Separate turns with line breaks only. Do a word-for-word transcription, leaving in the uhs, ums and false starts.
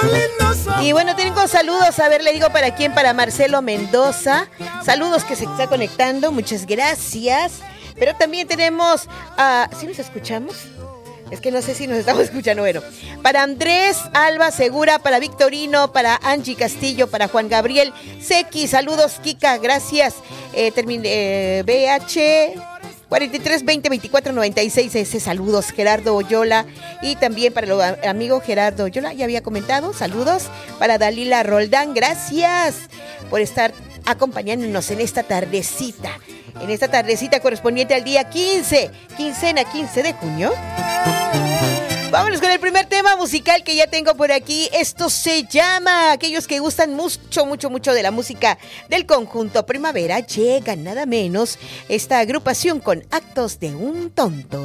Y bueno, tengo saludos, a ver, le digo para quién, para Marcelo Mendoza. Saludos que se está conectando, muchas gracias. Pero también tenemos, uh, ¿sí nos escuchamos? Es que no sé si nos estamos escuchando. Bueno, para Andrés Alba Segura, para Victorino, para Angie Castillo, para Juan Gabriel Sequi. Saludos, Kika, gracias. Eh, termine, eh, B H cuarenta y tres veinte veinticuatro noventa y seis. Ese saludos, Gerardo Oyola. Y también para el amigo Gerardo Oyola, ya había comentado. Saludos para Dalila Roldán. Gracias por estar acompañándonos en esta tardecita. En esta tardecita correspondiente al día quince, quincena quince de junio. Vámonos con el primer tema musical que ya tengo por aquí. Esto se llama, aquellos que gustan mucho, mucho, mucho de la música del conjunto Primavera, llegan nada menos esta agrupación con Actos de un Tonto.